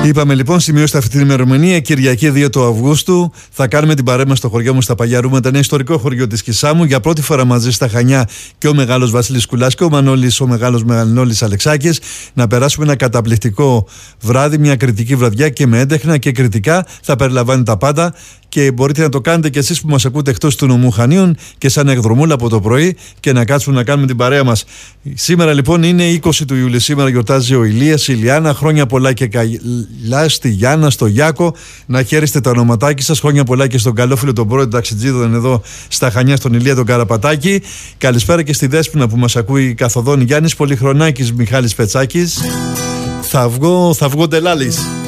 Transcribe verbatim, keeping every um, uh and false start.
Είπαμε λοιπόν, σημειώστε αυτή την ημερομηνία, Κυριακή δύο του Αυγούστου. Θα κάνουμε την παρέμβαση στο χωριό μου στα Παλιά Ρούματα, ένα ιστορικό χωριό της Κισάμου. Για πρώτη φορά μαζί στα Χανιά και ο μεγάλος Βασίλης Κουλάς και ο Μανώλης, ο μεγάλος Μανώλης Αλεξάκης. Να περάσουμε ένα καταπληκτικό βράδυ, μια κριτική βραδιά και με έντεχνα και κριτικά. Θα περιλαμβάνει τα πάντα. Και μπορείτε να το κάνετε και εσείς που μας ακούτε εκτός του νομού Χανίων και σαν εκδρομούλα από το πρωί και να κάτσουμε να κάνουμε την παρέα μας. Σήμερα λοιπόν είναι είκοσι του Ιουλίου. Σήμερα γιορτάζει ο Ηλίας, η Ηλιάνα. Χρόνια πολλά και καλά στη Γιάννα, στο Γιάκο. Να χαίρεστε τα ονοματάκια σας. Χρόνια πολλά και στον καλόφιλο τον πρώτο ταξιτζίδων εδώ στα Χανιά, στον Ηλία τον Καραπατάκη. Καλησπέρα και στη Δέσποινα που μας ακούει καθοδόν Γιάννης Πολυχρονάκης, Μιχάλης Πετσάκης. Θα βγω, θα βγω Ντελάλης.